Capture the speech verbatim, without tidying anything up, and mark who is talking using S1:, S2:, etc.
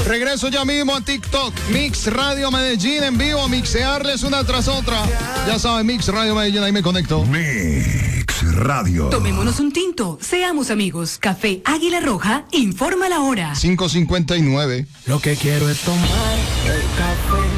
S1: Regreso ya mismo a TikTok, Mix Radio Medellín en vivo, a mixearles una tras otra. Ya saben, Mix Radio Medellín, ahí me conecto.
S2: Mix Radio.
S3: Tomémonos un tinto, seamos amigos. Café Águila Roja, informa la hora.
S1: cinco cincuenta y nueve.
S4: Lo que quiero es tomar el café.